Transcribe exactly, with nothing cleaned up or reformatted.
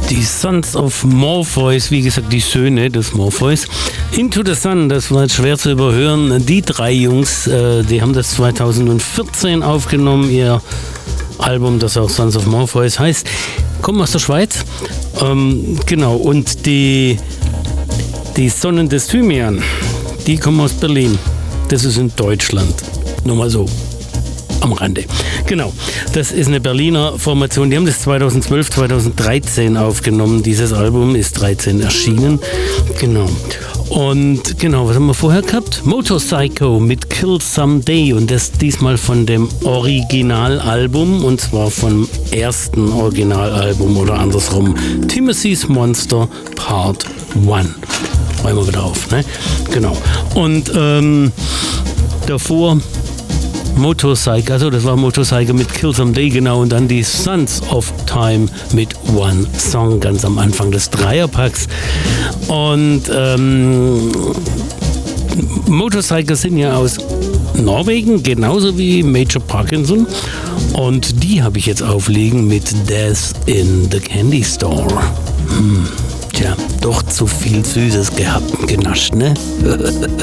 Die Sons of Morpheus, wie gesagt, die Söhne des Morpheus. Into the Sun, das war jetzt schwer zu überhören. Die drei Jungs, äh, die haben das zweitausendvierzehn aufgenommen, ihr Album, das auch Sons of Morpheus heißt. Kommen aus der Schweiz. Ähm, genau, und die, die Sonnen des Thymian, die kommen aus Berlin. Das ist in Deutschland. Nur mal so. Am Rande. Genau, das ist eine Berliner Formation. Die haben das zweitausendzwölf, zweitausenddreizehn aufgenommen. Dieses Album ist dreizehn erschienen. Genau. Und genau, was haben wir vorher gehabt? Motorpsycho mit Kill Someday und das diesmal von dem Originalalbum und zwar vom ersten Originalalbum oder andersrum. Timothy's Monster Part eins. Freuen wir wieder auf, ne? Genau. Und ähm, davor Motorpsycho, also das war Motorpsycho mit Kill Someday, genau, und dann die Sons of Time mit One Song ganz am Anfang des Dreierpacks. Und ähm, Motorpsycho sind ja aus Norwegen, genauso wie Major Parkinson. Und die habe ich jetzt auflegen mit Death in the Candy Store. Hm, tja, doch zu viel Süßes gehabt und genascht, ne?